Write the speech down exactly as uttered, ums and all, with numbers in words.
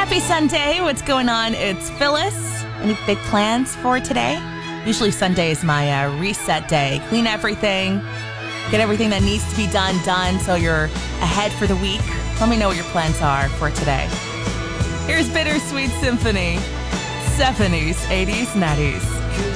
Happy Sunday. What's going on? It's Phyllis. Any big plans for today? Usually Sunday is my uh, reset day. Clean everything. Get everything that needs to be done, done, so you're ahead for the week. Let me know what your plans are for today. Here's Bittersweet Symphony. seventies, eighties, nineties.